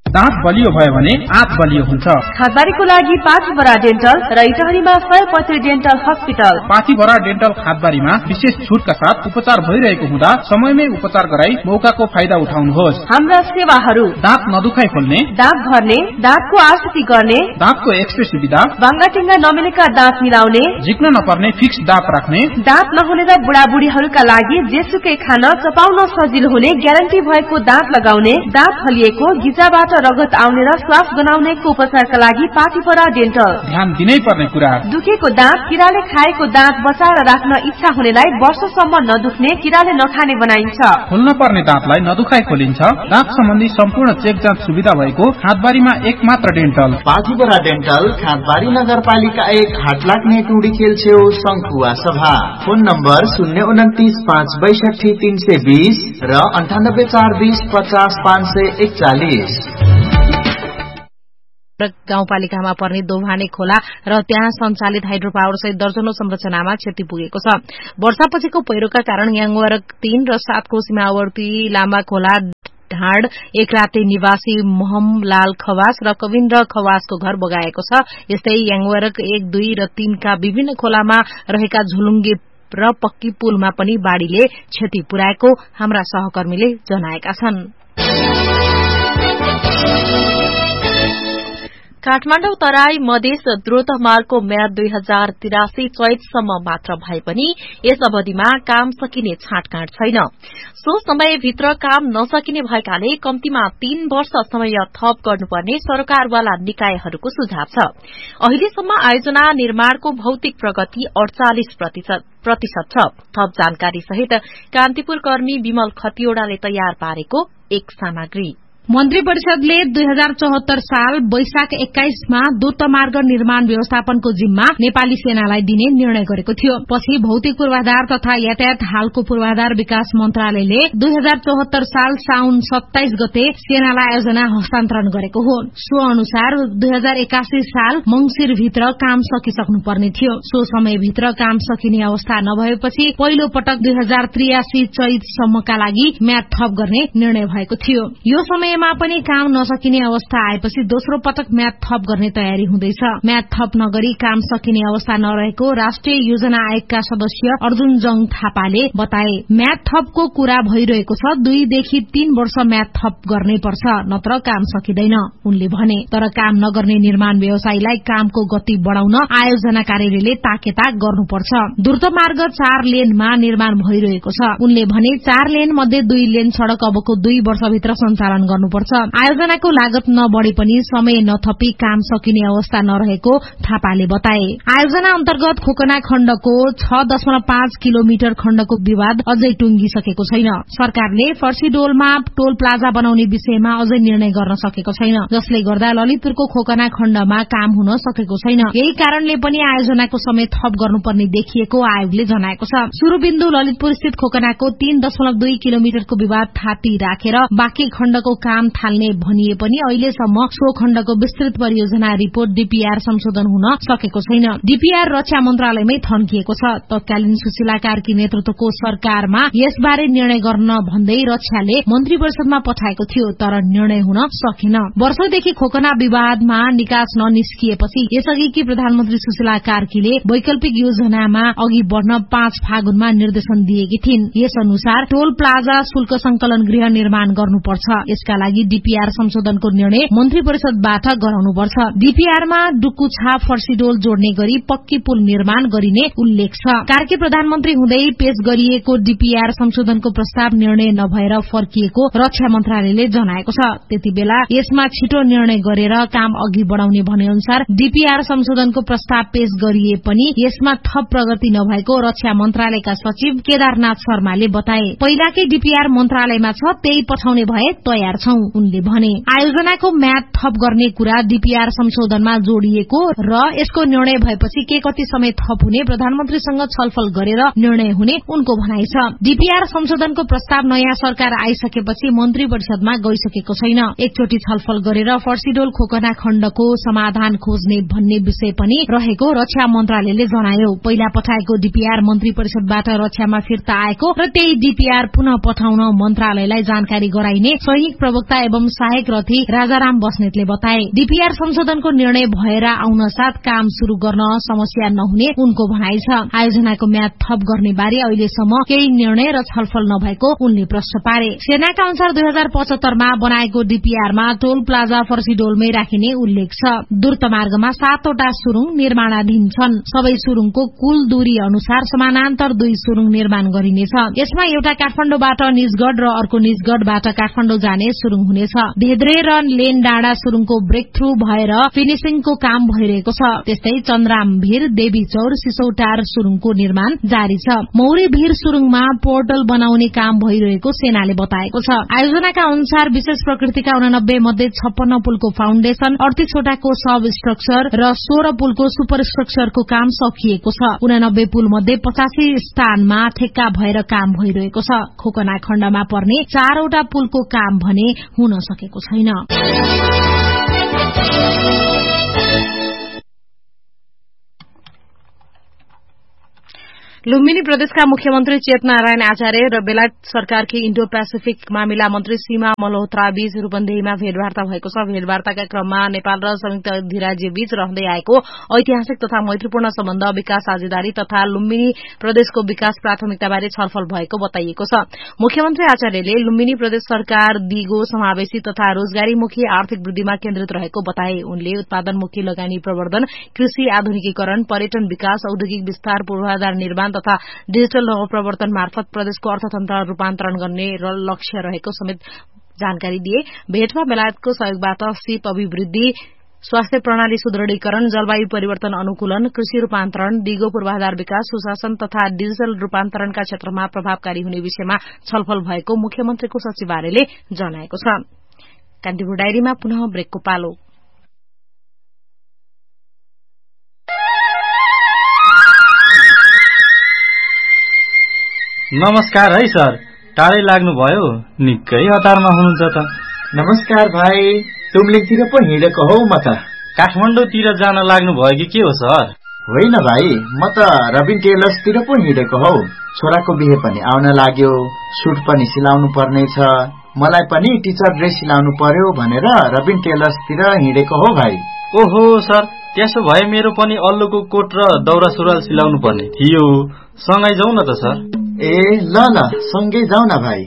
दाँत बलियो भयो भने आँत बलियो हुन्छ। खादबारीको लागि पाथीभरा डेन्टल र इटहरीमा 100% डेन्टल हस्पिटल। पाथीभरा डेन्टल खादबारीमा विशेष छुटका साथ उपचार भइरहेको हुँदा समयमै उपचार गराई मौकाको फाइदा उठाउनुहोस्। हाम्रा सेवाहरू दाँत नदुखाइ खोल्ने, दाँत भर्ने, दाँतको आकृति गर्ने, दाँतको एक्सरे सुविधा, बाङ्गाटिङ्गा नमिलेका दाँत मिलाउने, झिक्न नपर्ने फिक्स दाँत राख्ने, दाँत नहुने र बुढाबुढीहरूका लागि जेसुकै खान चपाउन सजिलो हुने ग्यारेन्टी भएको दाँत लगाउने, दाँत फलिएको, गिजाबाट रगत आउने र श्वास गनाउनेको उपचारका लागि पाथीभरा डेन्टल। ध्यान दिनै पर्ने कुरा, दुखेको दाँत, किराले खाएको दाँत बचाएर राख्न इच्छा हुनेलाई वर्षसम्म नदुख्ने, किराले नखाने बनाइन्छ। खोल्न पर्ने दाँतलाई नदुखाइ खोलिन्छ। दाँत सम्बन्धी सम्पूर्ण चेक जाँच सुविधा भएको खादबारीमा एकमात्र डेन्टल पाथीभरा डेन्टल, खादबारी नगरपालिका 1, हाटलाग्ने टुडी खेल छेउ, शंखुवा सभा। फोन नम्बर 029562320 र 9842050541। गाउँपालिकामा पर्ने दोभाने खोला र त्यहाँ सञ्चालित हाइड्रो पावर सहित दर्जनौं संरचनामा क्षति पुगेको छ। वर्षापछिको पहिरोका कारण याङवरक 3 र 7 को सीमावर्ती लामा खोला ढाड एकराते निवासी मोहमलाल खवास र कविन्द्र खवासको घर बगाएको छ। यस्तै याङवरक 1, 2 र 3 का विभिन्न खोलामा रहेका झुलुङ्गे र पक्की पुलमा पनि बाढ़ीले क्षति पुर्याएको हाम्रा सहकर्मीले जनाएका छन्। काठमाडौँ तराई मधेस द्रुत मार्गको म्याद 2083 चैतसम्म मात्र भए पनि यस अवधिमा काम सकिने छाँटकाँट छैन। सो समयभित्र काम नसकिने भएकाले कम्तीमा 3 वर्ष समय थप गर्नुपर्ने सरकारवाला निकायहरूको सुझाव छ। अहिलेसम्म आयोजना निर्माणको भौतिक प्रगति 48% छ। थप जानकारी सहित कान्तिपुर कर्मी विमल खतिवड़ाले तयार पारेको एक सामग्री। मन्त्री परिषदले 2074 साल वैशाख 21 मा द्रुतमार्ग निर्माण व्यवस्थापनको जिम्मा नेपाली सेनालाई दिने निर्णय गरेको थियो। पछि भौतिक पूर्वाधार तथा यातायात हालको पूर्वाधार विकास मन्त्रालयले 2074 साल साउन 27 गते सेनालाई आयोजना हस्तान्तरण गरेको हो। सो अनुसार 2081 साल मंसिर भित्र काम सकिसक्नुपर्ने थियो। सो समयभित्र काम सकिने अवस्था नभएपछि पहिलो पटक 2083 चैतसम्मका लागि म्याद थप गर्ने निर्णय भएको थियो। यो समयमा पनि काम नसकिने अवस्था आएपछि दोस्रो पटक म्याद थप गर्ने तयारी हुँदैछ। म्याद थप नगरी काम सकिने अवस्था नरहेको राष्ट्रिय योजना आयोगका सदस्य अर्जुन जङ थापाले बताए। म्याद थपको कुरा भइरहेको छ। 2 देखि 3 वर्ष म्याद थप गर्नै पर्छ, नत्र काम सकिँदैन उनले भने। तर काम नगर्ने निर्माण व्यवसायीलाई कामको गति बढ़ाउन आयोजना कार्यालयले ताकेताक गर्नुपर्छ। द्रुतमार्ग 4 लेनमा निर्माण भइरहेको छ। उनले भने 4 लेन मध्ये 2 लेन सड़क अबको 2 वर्षभित्र सञ्चालन गर्नुपर्छ। आयोजनाको लागत नबढे पनि समय नथपी काम सकिने अवस्था नरहेको थापाले बताए। आयोजना अन्तर्गत खोकना खण्डको 6.5 किलोमिटर खण्डको विवाद अझै टुंगिसकेको छैन। सरकारले फर्सीडोलमा टोल प्लाजा बनाउने विषयमा अझै निर्णय गर्न सकेको छैन, जसले गर्दा ललितपुरको खोकना खण्डमा काम हुन सकेको छैन। यही कारणले पनि आयोजनाको समय थप गर्नुपर्ने देखिएको आयोगले जनाएको छ। सुरुबिन्दु ललितपुर स्थित खोकनाको 3.2 किलोमिटरको विवाद थाती राखेर बाँकी खण्डको काम थाल्ने भनिए पनि अहिलेसम्म सो खण्डको विस्तृत परियोजना रिपोर्ट डीपीआर संशोधन हुन सकेको छैन। डीपीआर रक्षा मन्त्रालयमै थन्किएको छ। तत्कालीन सुशीला कार्की नेतृत्वको सरकारमा यसबारे निर्णय गर्न भन्दै रक्षाले मन्त्री परिषदमा पठाएको थियो, तर निर्णय हुन सकेन। वर्षौंदेखि खोकना विवादमा निकास ननिस्किएपछि यसअघिकी प्रधानमन्त्री सुशीला कार्कीले वैकल्पिक योजनामा अघि बढ़न 5 फागुनमा निर्देशन दिएकी थिइन्। यस अनुसार टोल प्लाजा शुल्क संकलन गृह निर्माण गर्नुपर्छ। यसका लागि डीपीआर संशोधनको निर्णय मन्त्री परिषदबाट गराउनुपर्छ। डीपीआरमा डुकुछा फर्सीडोल जोड्ने गरी पक्की पुल निर्माण गरिने उल्लेख छ। कार्की प्रधानमन्त्री हुँदै पेश गरिएको डीपीआर संशोधनको प्रस्ताव निर्णय नभएर फर्किएको रक्षा मन्त्रालयले जनाएको छ। त्यतिबेला यसमा छिटो निर्णय गरेर काम अघि बढ़ाउने भने अनुसार डीपीआर संशोधनको प्रस्ताव पेश गरिए पनि यसमा थप प्रगति नभएको रक्षा मन्त्रालयका सचिव केदारनाथ शर्माले बताए। पहिलाकै डीपीआर मन्त्रालयमा छ, त्यही पठाउने भए तयार छौं उनले भने। आयोजनाको म्याद थप गर्ने कुरा डीपीआर संशोधनमा जोडिएको र यसको निर्णय भएपछि के कति समय थप हुने प्रधानमन्त्रीसँग छलफल गरेर निर्णय हुने उनको भनाइ छ। डीपीआर संशोधनको प्रस्ताव नयाँ सरकार आइसकेपछि मन्त्री परिषदमा गइसकेको छैन। एकचोटि छलफल गरेर फर्सीडोल खोकना खण्डको समाधान खोज्ने भन्ने विषय पनि रहेको रक्षा मन्त्रालयले जनायो। पहिला पठाएको डीपीआर मन्त्री परिषदबाट रक्षामा फिर्ता आएको र त्यही डीपीआर पुनः पठाउन मन्त्रालयलाई जानकारी गराइने सैनिक प्रवक्ता प्रवक्ता एवं सहायक रथी राजाराम बस्नेतले बताए। डीपीआर संशोधनको निर्णय भएर आउन साथ काम शुरू गर्न समस्या नहुने उनको भनाइ छ। आयोजनाको म्याद थप गर्ने बारे अहिलेसम्म केही निर्णय र छलफल नभएको उनले प्रश्न पारे। सेनाका अनुसार 2075 मा बनाएको डीपीआरमा टोल प्लाजा फर्सीडोलमै राखिने उल्लेख छ। द्रुत मार्गमा 7 वटा सुरुङ निर्माणाधीन छन्। सबै सुरुङको कुल दूरी अनुसार समानान्तर 2 सुरुङ निर्माण गरिनेछ। यसमा एउटा काठमाडौँबाट निजगढ र अर्को निजगढबाट काठमाडौँ जाने सुरुङ हुनेछ। धेद्रे र लेन डाँडा सुरुङको ब्रेक थ्रू भएर फिनिशिङको काम भइरहेको छ। त्यस्तै चन्द्रामभिर, देवीचौर, सिसौटार सुरुङको निर्माण जारी छ। मौरी भीर सुरुङमा पोर्टल बनाउने काम भइरहेको सेनाले बताएको छ। आयोजनाका अनुसार विशेष प्रकृतिका 89 मध्ये 56 पुलको फाउन्डेशन, 38 वटाको सब स्ट्रक्चर र 16 पुलको सुपर स्ट्रक्चरको काम सकिएको छ। 89 पुल मध्ये 85 स्थानमा ठेक्का भएर काम भइरहेको छ। खोकना खण्डमा पर्ने 4 वटा पुलको काम भने हुन सकेको छैन। लुम्बिनी प्रदेशका मुख्यमन्त्री चेतनारायण आचार्य र बेलायत सरकारकी इण्डो पेसिफिक मामिला मन्त्री सीमा मल्होत्रा बीच रूपन्देहीमा भेटवार्ता भएको छ। भेटवार्ताका क्रममा नेपाल र संयुक्त अधिराज्य बीच रहँदै आएको ऐतिहासिक तथा मैत्रीपूर्ण सम्बन्ध, विकास साझेदारी तथा लुम्बिनी प्रदेशको विकास प्राथमिकताबारे छलफल भएको बताइएको छ। मुख्यमन्त्री आचार्यले लुम्बिनी प्रदेश सरकार दिगो, समावेशी तथा रोजगारीमुखी आर्थिक वृद्धिमा केन्द्रित रहेको बताए। उनले उत्पादनमुखी लगानी प्रवर्धन, कृषि आधुनिकीकरण, पर्यटन विकास, औद्योगिक विस्तार, पूर्वाधार निर्माण तथा डिजिटल नवप्रवर्तन मार्फत प्रदेशको अर्थतन्त्र रूपान्तरण गर्ने लक्ष्य रहेको समेत जानकारी दिए। भेटमा बेलायतको सहयोगबाट सिप अभिवृद्धि, स्वास्थ्य प्रणाली सुदृढीकरण, जलवायु परिवर्तन अनुकूलन, कृषि रूपान्तरण, दिगो पूर्वाधार विकास, सुशासन तथा डिजिटल रूपान्तरणका क्षेत्रमा प्रभावकारी हुने विषयमा छलफल भएको मुख्यमन्त्रीको सचिवालयले जनाएको छ। कान्तिपुर डायरीमा पुनः ब्रेकको पालो। नमस्कार है सर, टाढै लाग्नुभयो, निकै हतारमा हुनुहुन्छ त। नमस्कार भाइ, तुमलिङतिर पो हिँडेको हौ म त। काठमाडौँतिर जान लाग्नु भयो कि के हो सर? होइन भाइ, म त रबिन टेलर्सतिर पो हिँडेको हौ। छोराको बिहे पनि आउन लाग्यो, सुट पनि सिलाउनु पर्ने छ, मलाई पनि टिचर ड्रेस सिलाउनु पर्यो भनेर रबिन टेलर्सतिर हिँडेको हो भाइ। ओहो सर, त्यसो भए मेरो पनि अल्लुको कोट र दौरा सुरुवाल सिलाउनु पर्ने थियो। सँगै जाउँ न त सर। ए ल ल, सँगै जाउँ न भाइ।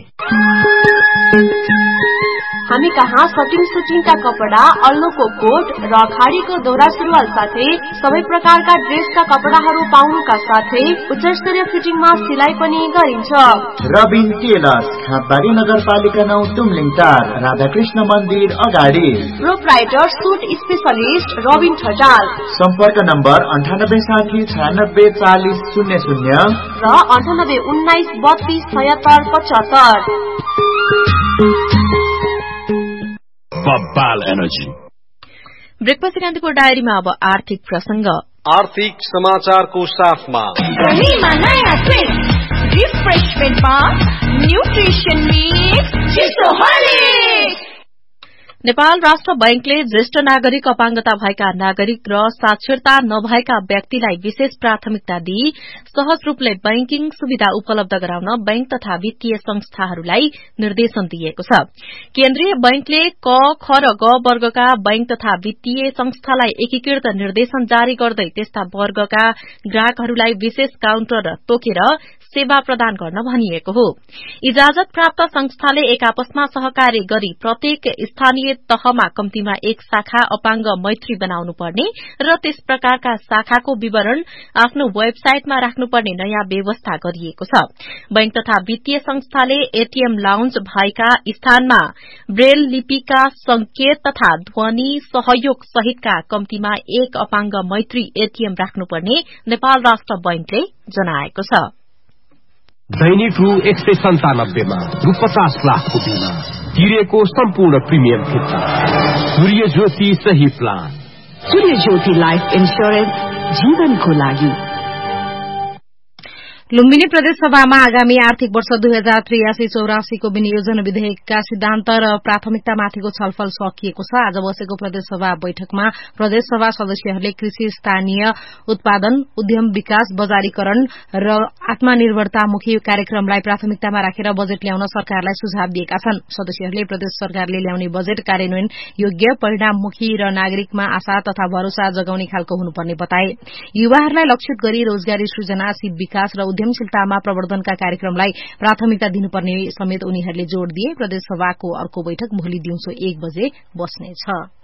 हामी कहाँ सुटिङका कपडा, अल्लोको कोट र खाडीको दौरा सुरुवाल साथै सबै प्रकारका ड्रेसका कपडाहरू पाउनुका साथै उच्चस्तरीय फिटिङमा सिलाइ पनि गरिन्छ। रबिन टेलर्स, खाँदबारी नगरपालिका 9, तुमलिङ 4, राधाकृष्ण मन्दिर अगाडि। Proprietor suit specialist Rabin Thatal. सम्पर्क नम्बर 9860964000 र 9819327675। बब्बाल एनर्जी। ब्रेकपछि कान्तिपुर डायरीमा अब आर्थिक प्रसंग। आर्थिक समाचारको साथमा रिफ्रेशमेन्टमा न्युट्रिसन मिक्स चिसो हर्लिक्स। नेपाल राष्ट्र बैंकले ज्येष्ठ नागरिक, अपाङ्गता भएका नागरिक र साक्षरता नभएका व्यक्तिलाई विशेष प्राथमिकता दिई सहज रूपले बैंकिङ सुविधा उपलब्ध गराउन बैंक तथा वित्तीय संस्थाहरूलाई निर्देशन दिएको छ। केन्द्रीय बैंकले क, ख र ग वर्गका बैंक तथा वित्तीय संस्थालाई एकीकृत निर्देशन जारी गर्दै त्यस्ता वर्गका ग्राहकहरूलाई विशेष काउन्टर तोकेर सेवा प्रदान गर्न भनिएको हो। इजाजत प्राप्त संस्थाले एक आपसमा सहकार्य गरी प्रत्येक स्थानीय तहमा कम्तीमा एक शाखा अपाङ्ग मैत्री बनाउनु पर्ने र त्यस प्रकारका शाखाको विवरण आफ्नो वेबसाइटमा राख्नुपर्ने नयाँ व्यवस्था गरिएको छ। बैंक तथा वित्तीय संस्थाले एटीएम लाउन्ज भएका स्थानमा ब्रेल लिपिका संकेत तथा ध्वनि सहयोग सहितका कम्तीमा एक अपाङ्ग मैत्री एटीएम राख्नुपर्ने नेपाल राष्ट्र बैंकले जनाएको छ। दैनिक रु 197 मा रु 50 लाखको बिमा तिरेको सम्पूर्ण प्रिमियम फिर्ता। सूर्य ज्योति सही प्लान। सूर्य ज्योति लाइफ इन्स्योरेन्स, जीवनको लागि। लुम्बिनी प्रदेश सभामा आगामी आर्थिक वर्ष 2083-84 को विनियोजन विधेयकका सिद्धान्त र प्राथमिकतामाथिको छलफल सकिएको छ। आज बसेको प्रदेश सभा बैठकमा प्रदेश सभा सदस्यहरूले कृषि, स्थानीय उत्पादन, उद्यम विकास, बजारीकरण र आत्मनिर्भरतामुखी कार्यक्रमलाई प्राथमिकतामा राखेर बजेट ल्याउन सरकारलाई सुझाव दिएका छन्। सदस्यहरूले प्रदेश सरकारले ल्याउने बजेट कार्यान्वयन योग्य, परिणाममुखी र नागरिकमा आशा तथा भरोसा जगाउने खालको हुनुपर्ने बताए। युवाहरूलाई लक्षित गरी रोजगारी सृजना, सिप विकास र उद्यमशीलतामा प्रवर्धनका कार्यक्रमलाई प्राथमिकता दिनुपर्ने समेत उनीहरूले जोड़ दिए। प्रदेश सभाको अर्को बैठक भोलि दिउँसो 1 बजे बस्नेछ।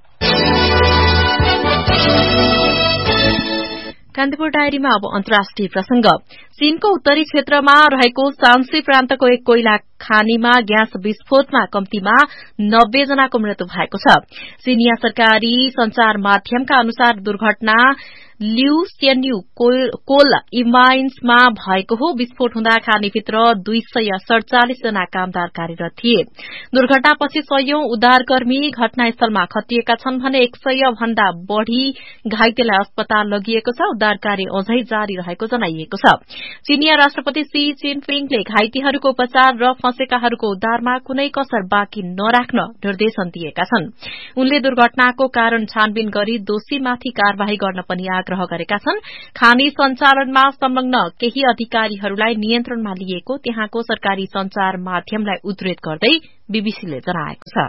कान्तिपुर डायरीमा अब अन्तर्राष्ट्रिय प्रसंग। चीनको उत्तरी क्षेत्रमा रहेको शान्सी प्रान्तको एक कोइला खानीमा ग्यास विस्फोटमा कम्तीमा 90 जनाको मृत्यु भएको छ। चीनिया सरकारी संचार माध्यमका अनुसार दुर्घटना लिउ सेन्यु कोल इमाइन्समा भएको हो। विस्फोट हुँदा खानीभित्र 247 जना कामदार कार्यरत थिए। दुर्घटनापछि 100औं उद्धारकर्मी घटनास्थलमा खटिएका छन् भने 100 भन्दा बढ़ी घाइतेलाई अस्पताल लगिएको छ। उद्धार कार्य अझै जारी रहेको जनाइएको छ। चीनिया राष्ट्रपति सी जिनपिङले घाइतेहरूको उपचार र फँसेकाहरूको उद्धारमा कुनै कसर बाँकी नराख्न निर्देशन दिएका छन्। उनले दुर्घटनाको कारण छानबिन गरी दोषीमाथि कार्यवाही गर्न पनि आग्रह गरेका छन्। खानी सञ्चालनमा संलग्न केही अधिकारीहरूलाई नियन्त्रणमा लिएको त्यहाँको सरकारी संचार माध्यमलाई उद्धृत गर्दै बीबीसीले जनाएको छ।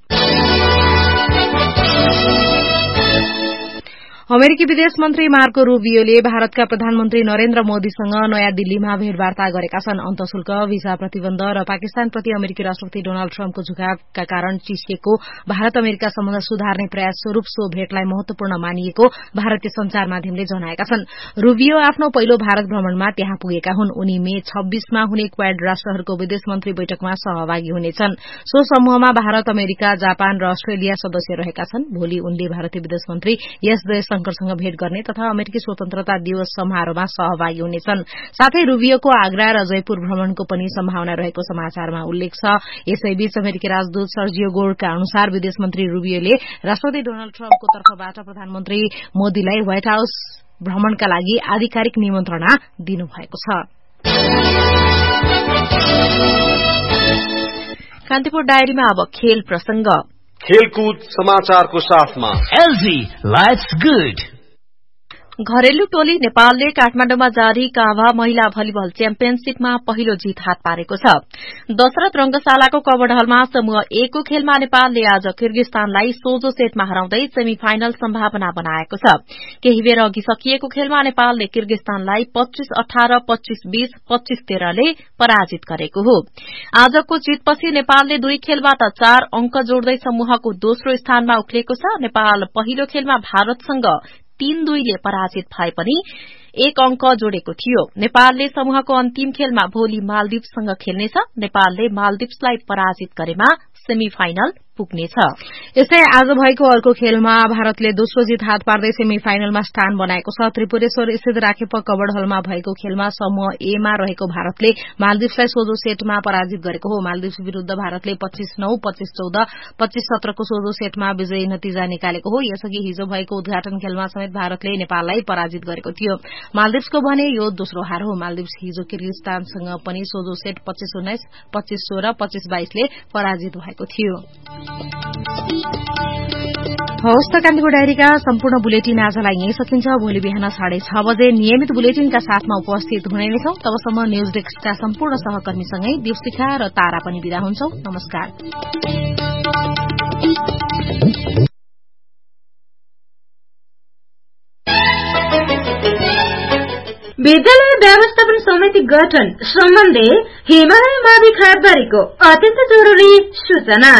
अमेरिकी विदेश मन्त्री मार्को रूबियोले भारतका प्रधानमन्त्री नरेन्द्र मोदीसँग नयाँ दिल्लीमा भेटवार्ता गरेका छन्। अन्तशुल्क, भिसा प्रतिबन्ध र पाकिस्तानप्रति अमेरिकी राष्ट्रपति डोनाल्ड ट्रम्पको झुकावका कारण चिसिएको भारत अमेरिका सम्बन्ध सुधार्ने प्रयास स्वरूप सो भेटलाई महत्वपूर्ण मानिएको भारतीय संचार माध्यमले जनाएका छन्। रूबियो आफ्नो पहिलो भारत भ्रमणमा त्यहाँ पुगेका हुन्। उनी मे 26 मा हुने क्वाड राष्ट्रहरूको विदेश मन्त्री बैठकमा सहभागी हुनेछन्। सो समूहमा भारत, अमेरिका, जापान र अस्ट्रेलिया सदस्य रहेका छन्। भोलि उनले भारतीय विदेश मन्त्री एस जयशंकरसँग भेट गर्ने तथा अमेरिकी स्वतन्त्रता दिवस समारोहमा सहभागी हुनेछन्। साथै रूबियोको आग्रा र जयपुर भ्रमणको पनि सम्भावना रहेको समाचारमा उल्लेख छ। यसैबीच अमेरिकी राजदूत सर्जियो गोर्डका अनुसार विदेश मन्त्री रूबियोले राष्ट्रपति डोनाल्ड ट्रम्पको तर्फबाट प्रधानमन्त्री मोदीलाई व्हाइट हाउस भ्रमणका लागि आधिकारिक निमन्त्रणा दिनुभएको छ। कान्तिपुर डायरीमा अब खेल प्रसंग। खेलकूद समाचारको साथमा एलजी लाइट्स गुड। घरेलु टोली नेपालले काठमाडौँमा जारी काभा महिला भलिबल च्याम्पियनशीपमा पहिलो जीत हात पारेको छ। दशरथ रंगशालाको कबड हलमा समूह ए को खेलमा नेपालले आज किर्गिस्तानलाई सोझो सेटमा हराउँदै सेमी फाइनल सम्भावना बनाएको छ। केही बेर अघि सकिएको खेलमा नेपालले किर्गिस्तानलाई 25-18, 25-20, 25-13 ले पराजित गरेको हो। आजको जीतपछि नेपालले 2 खेलबाट 4 अंक जोड्दै समूहको दोस्रो स्थानमा उक्लिएको छ। नेपाल पहिलो खेलमा भारतसँग 3-2 ले पराजित भए पनि 1 अंक जोडेको थियो। नेपालले समूहको अन्तिम खेलमा भोलि मालदिप्ससँग खेल्नेछ। नेपालले मालदिप्सलाई पराजित गरेमा सेमी फाइनल पुग्नेछ। यसै आज भएको अर्को खेलमा भारतले दोस्रो जीत हात पार्दै सेमी फाइनलमा स्थान बनाएको छ। त्रिपुरेश्वर स्थित राखेप कबड हलमा भएको खेलमा समूह ए मा रहेको भारतले मालदिप्सलाई सोझो सेटमा पराजित गरेको हो। मालदिप्स विरूद्ध भारतले 25-9, 25-14, 25-17 को सोझो सेटमा विजयी नतिजा निकालेको हो। यसअघि हिजो भएको उद्घाटन खेलमा समेत भारतले नेपाललाई पराजित गरेको थियो। मालदिप्सको भने यो दोस्रो हार हो। मालदिप्स हिजो किर्गिस्तानसँग पनि सोझो सेट 25-19, 25-16, 25-22 ले पराजित भएको थियो। हवस् त कान्तिपुर डायरीका सम्पूर्ण बुलेटिन आजलाई यही सकिन्छ। भोलि बिहान 6:30 बजे नियमित बुलेटिनका साथमा उपस्थित हुने नै छौं। तबसम्म न्यूज डेस्कका सम्पूर्ण सहकर्मीसँगै दिवशिखा र तारा पनि बिदा हुन्छौं। नमस्कार। विद्यालय व्यवस्थापन समिति गठन सम्बन्धी हिमालय मावि खापबारीको अत्यन्त जरुरी सूचना।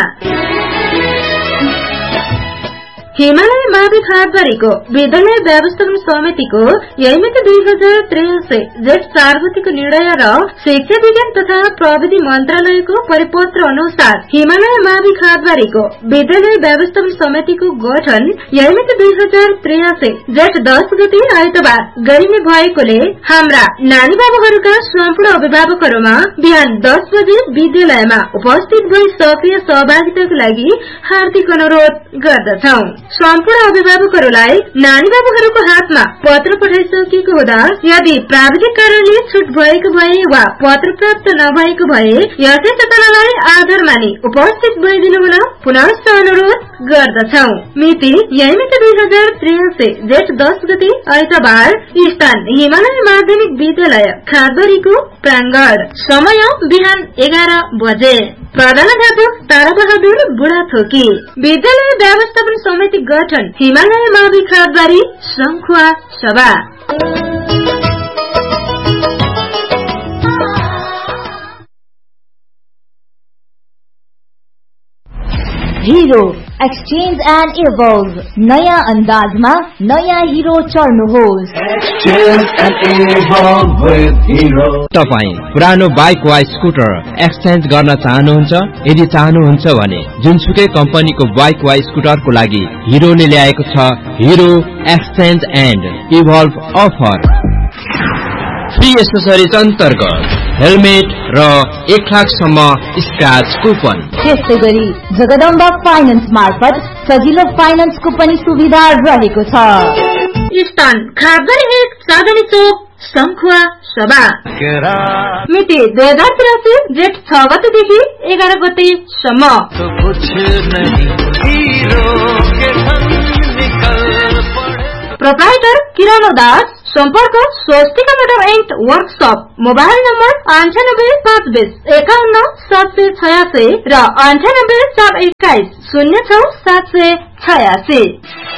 हिमालय मावि खापबारीको विद्यालय व्यवस्थापन समितिको यही मिति 2083 जेठ 4 गतिको निर्णय र शिक्षा विज्ञान तथा प्रविधि मन्त्रालयको परिपत्र अनुसार हिमालय मावि खापबारीको विद्यालय व्यवस्थापन समितिको गठन यही मिति 2083 जेठ 10 गते आइतबार गरिने भएकोले हाम्रा नानी बाबुहरूका सम्पूर्ण अभिभावकहरूमा बिहान 10 बजे विद्यालयमा उपस्थित भई सक्रिय सहभागिताको लागि हार्दिक अनुरोध गर्दछौं। सम्पूर्ण अभिभावकहरूलाई नानी बाबुहरूको हातमा पत्र पठाइसकेको हुँदा यदि प्राविधिक कारणले छुट भएको भए वा पत्र प्राप्त नभएको भए यसै सूचनालाई आधार मानि उपस्थित भइदिनु हुन पुनः अनुरोध गर्दछौ। मिति यही मिति 2083 जेठ 10 गते आइतबार। स्थान हिमालय माध्यमिक विद्यालय खादबरीको प्राङ्गण। समय बिहान 11 बजे। प्रधानाध्यापक ताराबहादुर बुढाथोकी। विद्यालय व्यवस्थापन समिति गठन हिमालय मावि खादबारी संखुवा सभा। Hero exchange and evolve. नयाँ अन्दाजमा नयाँ हिरो चढ्नुहोस्। तपाईँ पुरानो बाइक वा स्कुटर एक्सचेन्ज गर्न चाहनुहुन्छ? यदि चाहनुहुन्छ भने जुनसुकै कम्पनीको बाइक वा स्कुटरको लागि हिरोले ल्याएको छ hero exchange and evolve offer. Free accessories अन्तर्गत हेलमेट र 1 लाखसम्म स्क्रैच कुपन। त्यस्तै गरी जगदम्बा फाइनान्स मार्फत सजिलो फाइनान्सको पनि सुविधा रहेको छ। स्थान खादबरी 1 साधनी चोक संखुवा सभा। मिति 2083 जेठ 6 गतेदेखि 11 गतेसम्म। प्रोप्राइटर किरण दास। सम्पर्क Swastika motor and workshop. Mobile number 9852 51 786 र 98 421 06 786।